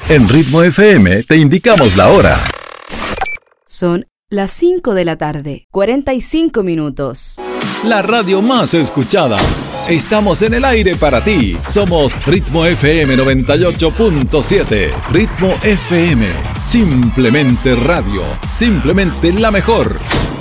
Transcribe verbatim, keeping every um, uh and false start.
En Ritmo F M te indicamos la hora. Son las cinco de la tarde, cuarenta y cinco minutos. La radio más escuchada. Estamos en el aire para ti. Somos Ritmo F M noventa y ocho punto siete. Ritmo F M. Simplemente radio. Simplemente la mejor.